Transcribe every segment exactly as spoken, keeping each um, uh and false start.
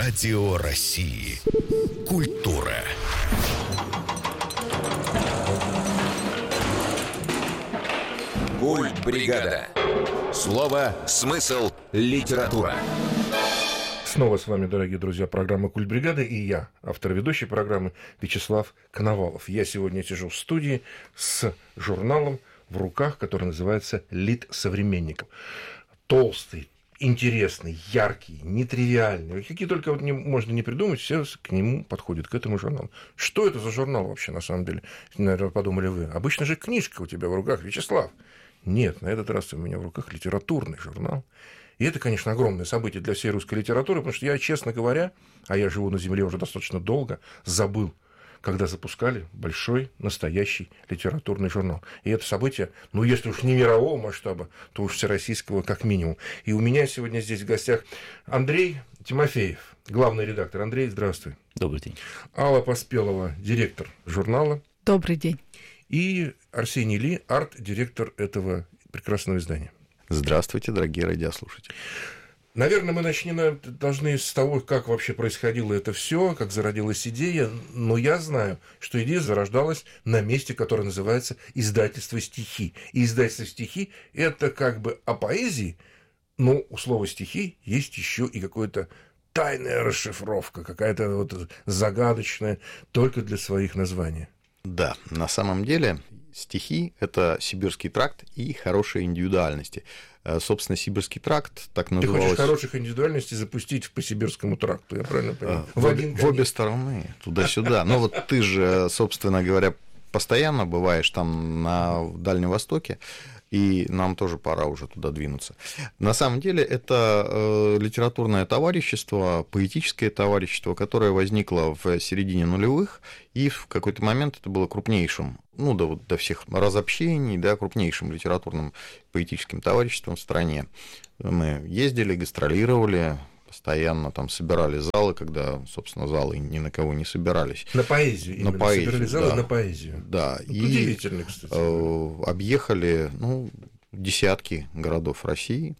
Радио России. Культура. Культбригада. Слово, смысл, литература. Снова с вами, дорогие друзья, программа «Культбригада» и я, автор ведущей программы Вячеслав Коновалов. Я сегодня сижу в студии с журналом в руках, который называется «Лит современников». Толстый, интересный, яркий, нетривиальный. Какие только вот не, можно не придумать, все к нему подходят, к этому журналу. Что это за журнал вообще, на самом деле? Наверное, подумали вы. Обычно же книжка у тебя в руках, Вячеслав. Нет, на этот раз у меня в руках литературный журнал. И это, конечно, огромное событие для всей русской литературы, потому что я, честно говоря, а я живу на земле уже достаточно долго, забыл, когда запускали большой, настоящий литературный журнал. И это событие, ну, если уж не мирового масштаба, то уж всероссийского как минимум. И у меня сегодня здесь в гостях Андрей Тимофеев, главный редактор. Андрей, здравствуй. Добрый день. Алла Поспелова, директор журнала. Добрый день. И Арсений Ли, арт-директор этого прекрасного издания. Здравствуйте, дорогие радиослушатели. Наверное, мы начнем должны с того, как вообще происходило это все, как зародилась идея. Но я знаю, что идея зарождалась на месте, которое называется «Издательство стихи». И издательство стихи – это как бы о поэзии, но у слова «стихи» есть еще и какое-то тайная расшифровка, какая-то вот загадочная только для своих названий. Да, на самом деле стихи – это сибирский тракт и хорошие индивидуальности. Собственно, сибирский тракт так называлось... Ты хочешь хороших индивидуальностей запустить по сибирскому тракту, я правильно понимаю? В, в, обе, в обе стороны, туда-сюда. Но вот ты же, собственно говоря, постоянно бываешь там на Дальнем Востоке, и нам тоже пора уже туда двинуться. На самом деле это э, литературное товарищество, поэтическое товарищество, которое возникло в середине нулевых, и в какой-то момент это было крупнейшим, ну, до, до всех разобщений, да, крупнейшим литературным поэтическим товариществом в стране. Мы ездили, гастролировали, постоянно там собирали залы, когда, собственно, залы ни на кого не собирались. На поэзию именно. На поэзию, собирали залы да. на поэзию. Да. Вот и удивительно, кстати. Э, объехали, ну, десятки городов России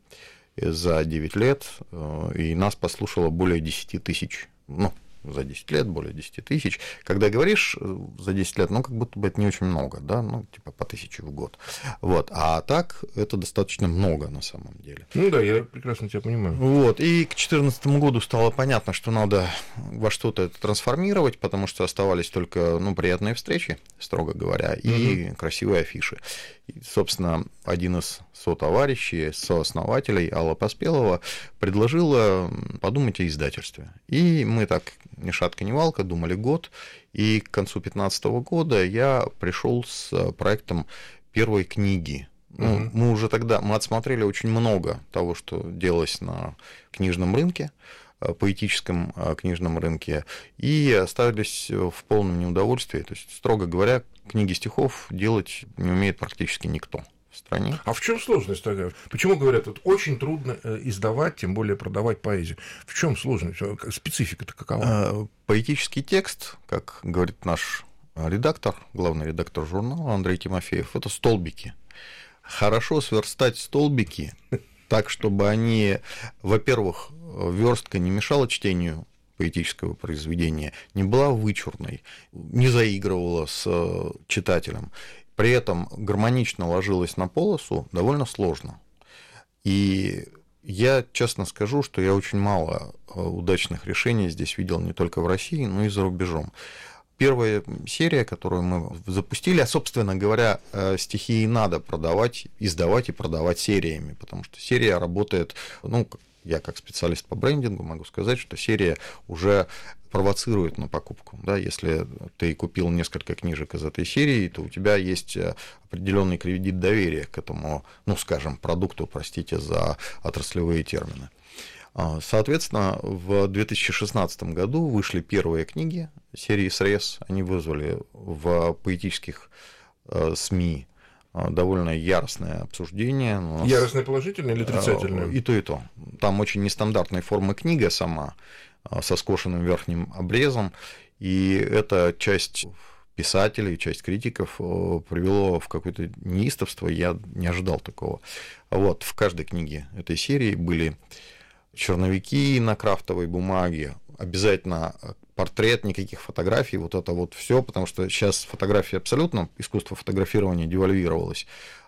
за девять лет, э, и нас послушало более десяти тысяч, ну, за десять лет, более десяти тысяч. Когда говоришь за десять лет, ну, как будто бы это не очень много, да, ну, типа по тысяче в год. Вот. А так это достаточно много на самом деле. Ну да, я прекрасно тебя понимаю. Вот. И к две тысячи четырнадцатому году стало понятно, что надо во что-то это трансформировать, потому что оставались только, ну, приятные встречи, строго говоря, и угу. красивые афиши. И, собственно, один из сотоварищей, сооснователей, Алла Поспелова, предложила подумать о издательстве. И мы так ни шатка, ни валка думали год, и к концу две тысячи пятнадцатого года я пришел с проектом первой книги. Ну, угу. Мы уже тогда мы отсмотрели очень много того, что делалось на книжном рынке, поэтическом книжном рынке, и остались в полном неудовольствии. То есть, строго говоря, книги стихов делать не умеет практически никто в стране. А в чем сложность тогда? Почему говорят, вот очень трудно издавать, тем более продавать поэзию? В чем сложность? Специфика-то какова? Поэтический текст, как говорит наш редактор, главный редактор журнала Андрей Тимофеев, это столбики. Хорошо сверстать столбики так, чтобы они, во-первых, верстка не мешала чтению поэтического произведения, не была вычурной, не заигрывала с читателем, при этом гармонично ложилась на полосу, довольно сложно. И я честно скажу, что я очень мало удачных решений здесь видел не только в России, но и за рубежом. Первая серия, которую мы запустили, а, собственно говоря, стихи и надо продавать, издавать и продавать сериями, потому что серия работает, ну, я как специалист по брендингу могу сказать, что серия уже провоцирует на покупку. Да? Если ты купил несколько книжек из этой серии, то у тебя есть определенный кредит доверия к этому, ну, скажем, продукту, простите за отраслевые термины. Соответственно, в две тысячи шестнадцатом году вышли первые книги серии «Срез». Они вызвали в поэтических СМИ довольно яростное обсуждение. Нас... Яростное положительное или отрицательное? И то, и то. Там очень нестандартной формы книга сама, со скошенным верхним обрезом, и эта часть писателей, часть критиков привело в какое-то неистовство, я не ожидал такого. Вот, в каждой книге этой серии были черновики на крафтовой бумаге, обязательно портрет, никаких фотографий, вот это вот все, потому что сейчас фотография абсолютно, искусство фотографирования девальвировалось,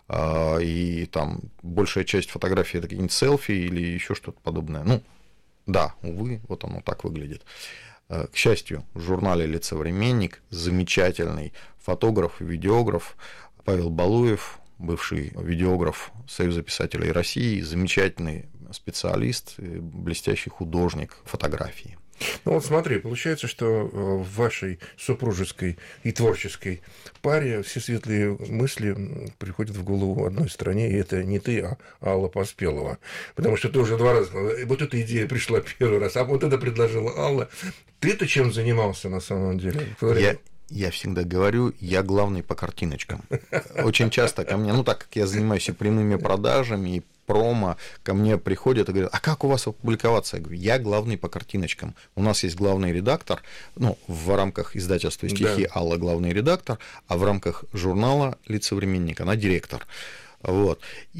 и там большая часть фотографий это какие-нибудь селфи или еще что-то подобное. Ну, да, увы, вот оно так выглядит. К счастью, в журнале «Литсовременник» замечательный фотограф и видеограф Павел Балуев, бывший видеограф Союза писателей России, замечательный специалист, блестящий художник фотографии. Ну вот смотри, получается, что в вашей супружеской и творческой паре все светлые мысли приходят в голову одной стране, и это не ты, а Алла Поспелова. Потому что ты уже два раза, вот эта идея пришла первый раз, а вот это предложила Алла. Ты-то чем занимался на самом деле? Я... Я всегда говорю, я главный по картиночкам. Очень часто ко мне, ну так как я занимаюсь и прямыми продажами, и промо, ко мне приходят и говорят, а как у вас опубликоваться? Я говорю, я главный по картиночкам. У нас есть главный редактор, ну, в рамках издательства «Стихи» да. Алла главный редактор, а в рамках журнала «Литсовременник» она директор. Вот.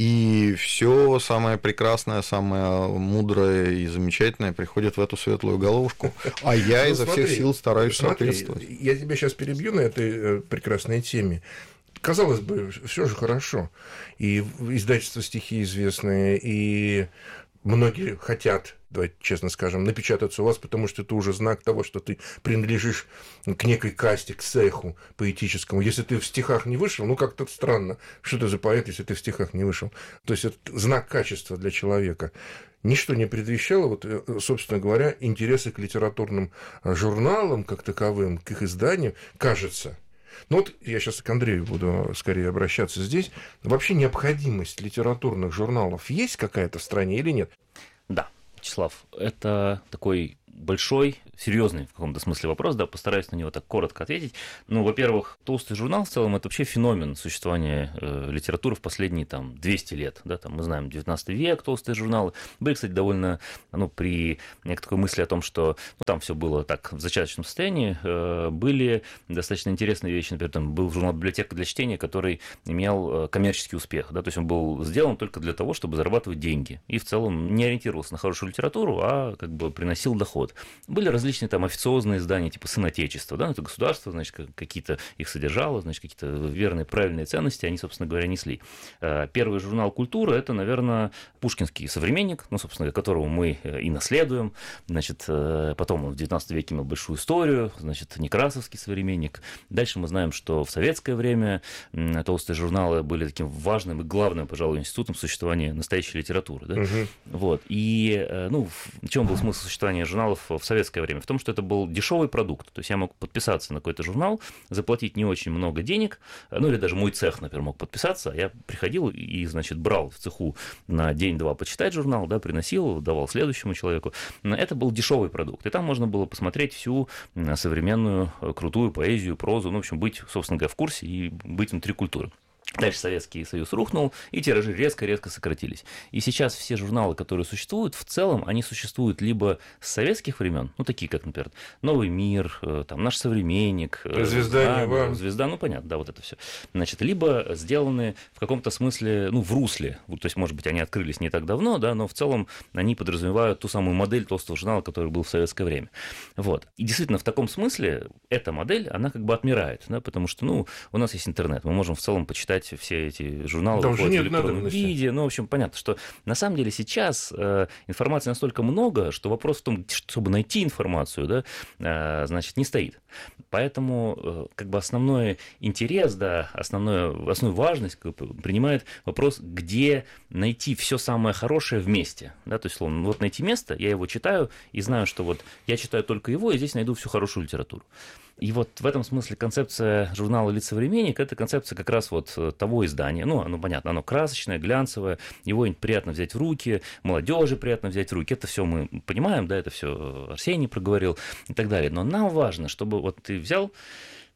И все самое прекрасное, самое мудрое и замечательное приходит в эту светлую головушку. А я ну, изо смотри, всех сил стараюсь смотри, соответствовать. Я тебя сейчас перебью на этой прекрасной теме. Казалось бы, все же хорошо. И издательство «Стихи» известное, и многие хотят, давайте честно скажем, напечататься у вас, потому что это уже знак того, что ты принадлежишь к некой касте, к цеху поэтическому. Если ты в стихах не вышел, ну как-то странно, что ты за поэт, если ты в стихах не вышел. То есть это знак качества для человека. Ничто не предвещало, вот, собственно говоря, интересы к литературным журналам как таковым, к их изданию, кажется. Ну вот я сейчас к Андрею буду скорее обращаться здесь. Вообще необходимость литературных журналов есть какая-то в стране или нет? Да, Вячеслав, это такой большой, серьезный в каком-то смысле вопрос, да, постараюсь на него так коротко ответить. Ну, во-первых, толстый журнал в целом это вообще феномен существования э, литературы в последние там двести лет, да, там мы знаем девятнадцатый век, толстые журналы были, кстати, довольно, ну, при некой мысли о том, что ну, там все было так в зачаточном состоянии, э, были достаточно интересные вещи, например, там был журнал «Библиотека для чтения», который имел коммерческий успех, да, то есть он был сделан только для того, чтобы зарабатывать деньги, и в целом не ориентировался на хорошую литературу, а как бы приносил доход. Были различные там официозные издания, типа «Сын Отечества», да, это государство, значит, какие-то их содержало, значит, какие-то верные, правильные ценности они, собственно говоря, несли. Первый журнал «Культура» — это, наверное, пушкинский «Современник», ну, собственно, которого мы и наследуем, значит, потом он в девятнадцатом веке имел большую историю, значит, Некрасовский «Современник». Дальше мы знаем, что в советское время толстые журналы были таким важным и главным, пожалуй, институтом существования настоящей литературы, да? Угу. Вот, и, ну, в чем был смысл существования журналов в советское время? В том, что это был дешевый продукт. То есть я мог подписаться на какой-то журнал, заплатить не очень много денег, ну или даже мой цех, например, мог подписаться. Я приходил и, значит, брал в цеху на день-два почитать журнал, да, приносил, давал следующему человеку. Это был дешевый продукт. И там можно было посмотреть всю современную крутую поэзию, прозу, ну, в общем, быть, собственно говоря, в курсе и быть внутри культуры. Дальше Советский Союз рухнул, и тиражи резко-резко сократились. И сейчас все журналы, которые существуют, в целом они существуют либо с советских времен, ну, такие как, например, «Новый мир», там, «Наш современник», «Звезда», да, «Звезда», ну, понятно, да, вот это все. Значит, либо сделаны в каком-то смысле, ну, в русле, то есть, может быть, они открылись не так давно, да, но в целом они подразумевают ту самую модель толстого журнала, который был в советское время. Вот. И действительно, в таком смысле эта модель, она как бы отмирает, да, потому что, ну, у нас есть интернет, мы можем в целом почитать все эти журналы да, в электронном виде. Ну, в общем, понятно, что на самом деле сейчас э, информации настолько много, что вопрос в том, чтобы найти информацию, да, э, значит, не стоит. Поэтому э, как бы основной интерес, да, основную, основную важность как бы, принимает вопрос, где найти все самое хорошее вместе. Да, то есть, словно, вот найти место, я его читаю и знаю, что вот я читаю только его, и здесь найду всю хорошую литературу. И вот в этом смысле концепция журнала «Литсовременник» — это концепция как раз вот того издания. Ну, оно, понятно, оно красочное, глянцевое, его приятно взять в руки, молодежи приятно взять в руки. Это все мы понимаем, да, это все Арсений проговорил и так далее. Но нам важно, чтобы вот ты взял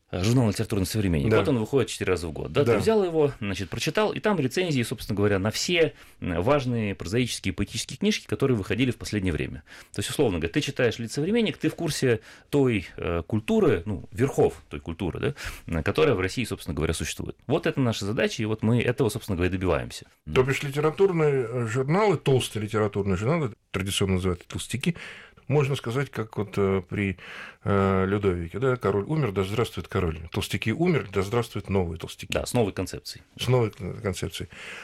журнал «Литературный современник». Да. Вот он выходит четыре раза в год. Да? Да. Ты взял его, значит, прочитал, и там рецензии, собственно говоря, на все важные прозаические и поэтические книжки, которые выходили в последнее время. То есть, условно говоря, ты читаешь «Лит-современник», ты в курсе той э, культуры, ну, верхов той культуры, да, которая в России, собственно говоря, существует. Вот это наша задача, и вот мы этого, собственно говоря, добиваемся. То бишь литературные журналы, толстые литературные журналы, традиционно называют толстяки, можно сказать, как вот э, при э, Людовике, да, король умер, да здравствует король. Толстяки умерли, да здравствуют новые толстяки. Да, с новой концепцией. С новой концепцией.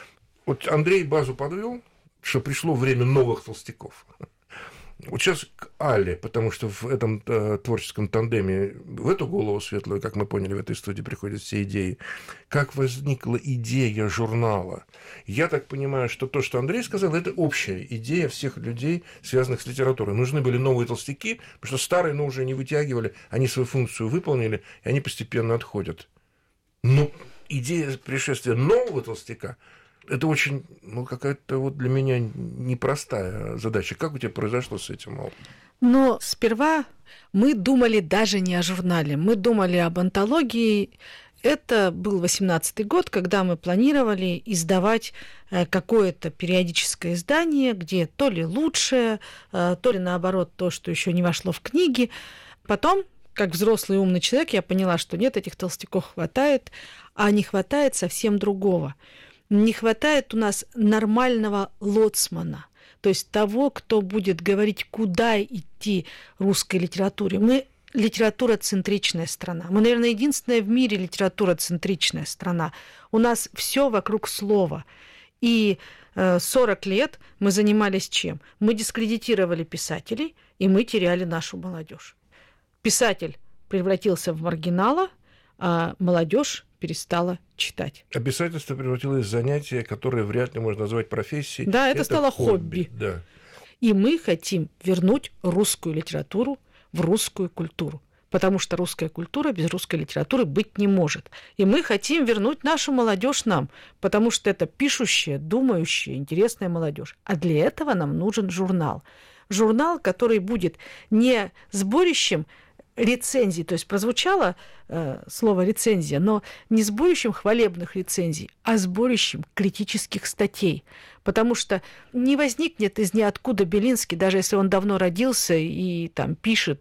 Вот Андрей базу подвел, что пришло время новых толстяков. Вот сейчас к Алле, потому что в этом э, творческом тандеме, в эту голову светлую, как мы поняли, в этой студии приходят все идеи. Как возникла идея журнала? Я так понимаю, что то, что Андрей сказал, это общая идея всех людей, связанных с литературой. Нужны были новые толстяки, потому что старые, но уже не вытягивали, они свою функцию выполнили, и они постепенно отходят. Но идея пришествия нового толстяка, это очень, ну, какая-то вот для меня непростая задача. Как у тебя произошло с этим, Ал? Но сперва мы думали даже не о журнале, мы думали об антологии. Это был восемнадцатый год, когда мы планировали издавать какое-то периодическое издание, где то ли лучшее, то ли наоборот то, что еще не вошло в книги. Потом, как взрослый умный человек, я поняла, что нет, этих толстяков хватает, а не хватает совсем другого. Не хватает у нас нормального лоцмана, то есть того, кто будет говорить, куда идти русской литературе. Мы литературоцентричная страна. Мы, наверное, единственная в мире литературоцентричная страна. У нас все вокруг слова. И сорок лет мы занимались чем? Мы дискредитировали писателей, и мы теряли нашу молодежь. Писатель превратился в маргинала, а молодежь перестала читать. А писательство превратилось в занятие, которое вряд ли можно назвать профессией. Да, это, это стало хобби. хобби. Да. И мы хотим вернуть русскую литературу в русскую культуру, потому что русская культура без русской литературы быть не может. И мы хотим вернуть нашу молодежь нам, потому что это пишущая, думающая, интересная молодежь. А для этого нам нужен журнал. Журнал, который будет не сборищем рецензий, то есть прозвучало э, слово рецензия, но не сборищем хвалебных рецензий, а сборищем критических статей. Потому что не возникнет из ниоткуда Белинский, даже если он давно родился и там пишет